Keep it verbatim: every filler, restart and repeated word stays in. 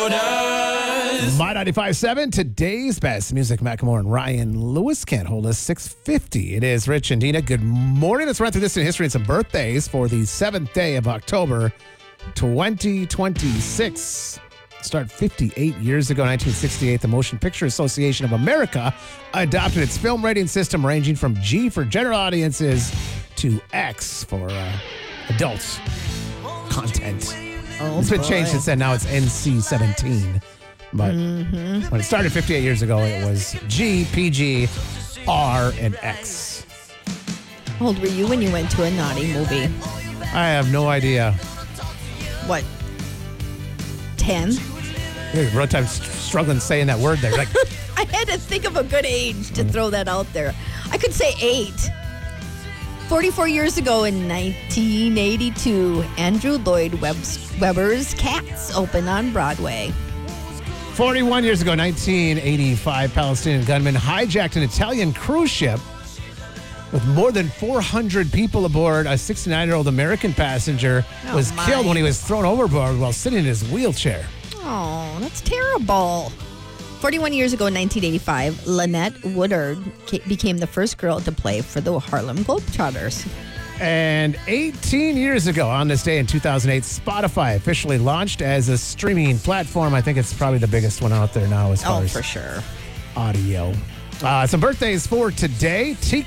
My ninety-five point seven, today's best music. Macklemore and Ryan Lewis can't hold us. six fifty. It is Rich and Dina. Good morning. Let's run through this in history and some birthdays for the seventh day of October, twenty twenty-six. Start fifty-eight years ago, nineteen sixty-eight, the Motion Picture Association of America adopted its film rating system ranging from G for general audiences to X for uh, adult content. Oh, it's been boy. changed since then. Now it's N C seventeen. But mm-hmm. when it started fifty-eight years ago, it was G, P G, R, and X. How old were you when you went to a naughty movie? I have no idea. What? ten? Yeah, real time struggling saying that word there. Like, I had to think of a good age to throw that out there. I could say eight. forty-four years ago in nineteen eighty-two, Andrew Lloyd Webb's, Webber's Cats opened on Broadway. forty-one years ago, nineteen eighty-five, Palestinian gunmen hijacked an Italian cruise ship with more than four hundred people aboard. A sixty-nine-year-old American passenger Oh, was my. killed when he was thrown overboard while sitting in his wheelchair. Oh, that's terrible. forty-one years ago in nineteen eighty-five, Lynette Woodard ca- became the first girl to play for the Harlem Globetrotters. And eighteen years ago, on this day in two thousand eight, Spotify officially launched as a streaming platform. I think it's probably the biggest one out there now as far Oh, as for sure. audio. Uh, some birthdays for today. T-